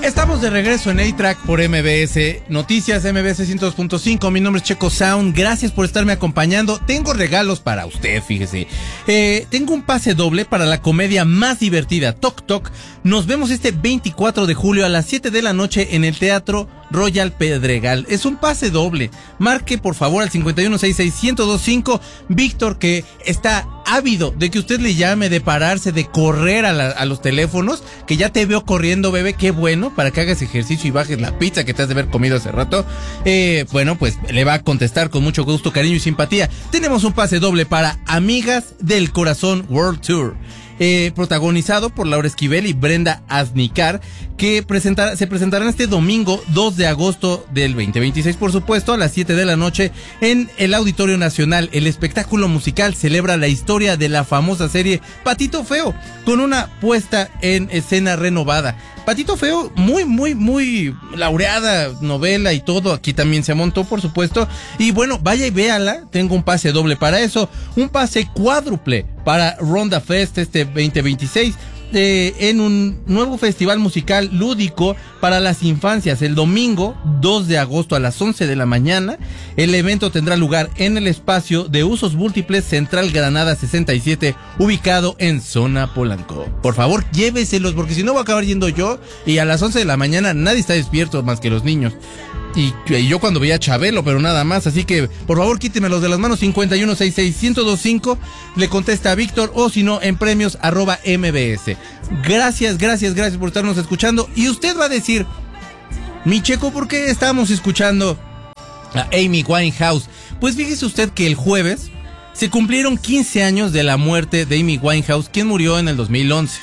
Estamos de regreso en A-Track por MBS Noticias, MBS 102.5. Mi nombre es Checo Sound. Gracias por estarme acompañando. Tengo regalos para usted, fíjese. Tengo un pase doble para la comedia más divertida, Toc Toc. Nos vemos este 24 de julio a las 7 de la noche en el Teatro Royal Pedregal. Es un pase doble. Marque por favor al 5166-1025. Víctor, que está ávido de que usted le llame, de pararse, de correr a los teléfonos, que ya te veo corriendo, bebé, qué bueno, para que hagas ejercicio y bajes la pizza que te has de haber comido hace rato. Bueno, pues le va a contestar con mucho gusto, cariño y simpatía. Tenemos un pase doble para Amigas del Corazón World Tour. Protagonizado por Laura Esquivel y Brenda Aznicar, que se presentarán este domingo 2 de agosto del 2026, por supuesto, a las 7 de la noche en el Auditorio Nacional. El espectáculo musical celebra la historia de la famosa serie Patito Feo, con una puesta en escena renovada. Patito Feo, muy laureada novela y todo, aquí también se montó, por supuesto, y bueno, vaya y véala. Tengo un pase doble para eso, un pase cuádruple para Ronda Fest este 2026, en un nuevo festival musical lúdico para las infancias, el domingo 2 de agosto a las 11 de la mañana. El evento tendrá lugar en el espacio de usos múltiples Central Granada 67, ubicado en Zona Polanco. Por favor, lléveselos, porque si no voy a acabar yendo yo, y a las 11 de la mañana nadie está despierto más que los niños. Y yo cuando veía a Chabelo, pero nada más. Así que, por favor, quítemelos de las manos. 5166-1025. Le contesta a Víctor, o si no, en premios @mbs. Gracias por estarnos escuchando. Y usted va a decir, mi Checo, ¿por qué estamos escuchando a Amy Winehouse? Pues fíjese usted que el jueves se cumplieron 15 años de la muerte de Amy Winehouse, quien murió en el 2011.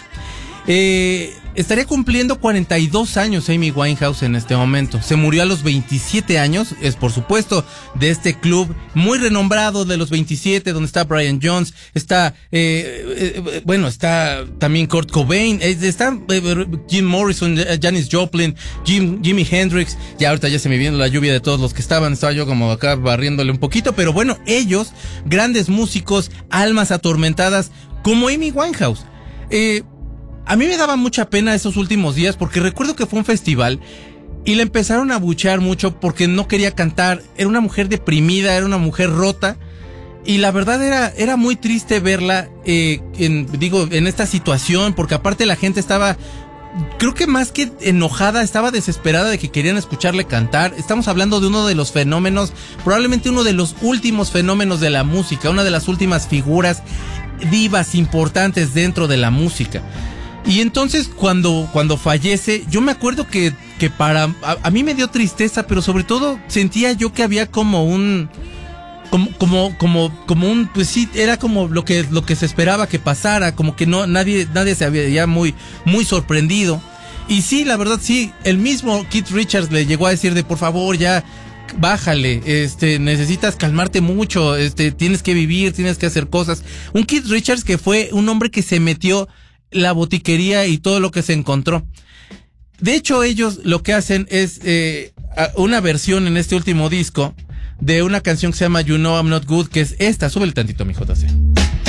Estaría cumpliendo 42 años Amy Winehouse en este momento. Se murió a los 27 años, es por supuesto de este club muy renombrado de los 27, donde está Brian Jones, está está también Kurt Cobain, está Jim Morrison, Janis Joplin, Jimi Hendrix. Ya ahorita ya se me viene la lluvia de todos los que estaba yo como acá barriéndole un poquito, pero bueno, ellos, grandes músicos, almas atormentadas como Amy Winehouse. A mí me daba mucha pena esos últimos días, porque recuerdo que fue un festival y le empezaron a abuchear mucho porque no quería cantar. Era una mujer deprimida, era una mujer rota, y la verdad era muy triste verla en esta situación, porque aparte la gente estaba, creo que más que enojada, estaba desesperada de que querían escucharle cantar. Estamos hablando de uno de los fenómenos, probablemente uno de los últimos fenómenos de la música, una de las últimas figuras divas importantes dentro de la música. Y entonces cuando fallece, yo me acuerdo que a mí me dio tristeza, pero sobre todo sentía yo que había como un, pues sí, era como lo que se esperaba que pasara, como que nadie se había ya muy sorprendido. Y sí, la verdad sí, el mismo Keith Richards le llegó a decir de por favor ya bájale, necesitas calmarte mucho, tienes que vivir, tienes que hacer cosas. Un Keith Richards que fue un hombre que se metió la botiquería y todo lo que se encontró. De hecho, ellos lo que hacen es una versión en este último disco de una canción que se llama You Know I'm Not Good, que es esta. Súbele tantito, mi JC.